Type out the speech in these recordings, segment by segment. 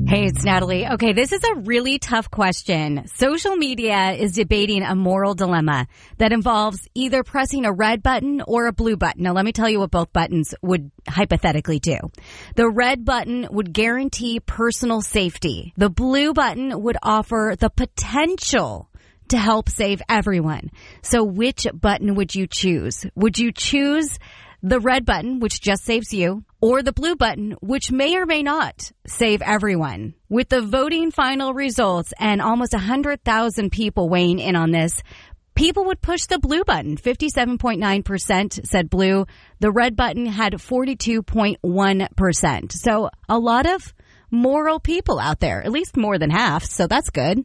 Hey, it's Natalie. Okay, this is a really tough question. Social media is debating a moral dilemma that involves either pressing a red button or a blue button. Now, let me tell you what both buttons would hypothetically do. The red button would guarantee personal safety. The blue button would offer the potential to help save everyone. So which button would you choose? Would you choose the red button, which just saves you, or the blue button, which may or may not save everyone? With the voting final results and almost 100,000 people weighing in on this, people would push the blue button. 57.9% said blue. The red button had 42.1%. So a lot of moral people out there, at least more than half. So that's good.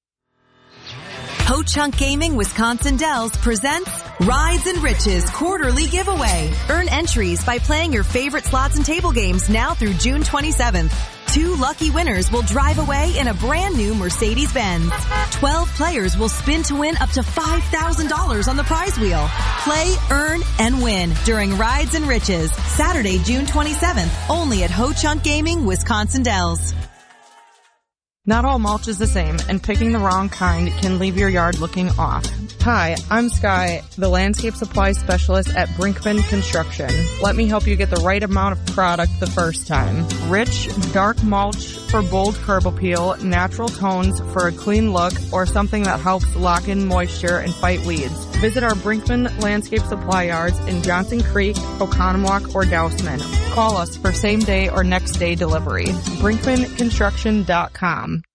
Ho Chunk Gaming Wisconsin Dells presents Rides and Riches quarterly giveaway. Earn entries by playing your favorite slots and table games now through June 27th. 2 lucky winners will drive away in a brand new Mercedes-Benz. 12 players will spin to win up to $5,000 on the prize wheel. Play, earn, and win during Rides and Riches, Saturday, June 27th, only at Ho Chunk Gaming Wisconsin Dells. Not all mulch is the same, and picking the wrong kind can leave your yard looking off. Hi, I'm Sky, the landscape supply specialist at Brinkman Construction. Let me help you get the right amount of product the first time. Rich, dark mulch for bold curb appeal, natural tones for a clean look, or something that helps lock in moisture and fight weeds. Visit our Brinkman Landscape Supply Yards in Johnson Creek, Oconomowoc, or Dousman. Call us for same-day or next-day delivery. BrinkmanConstruction.com.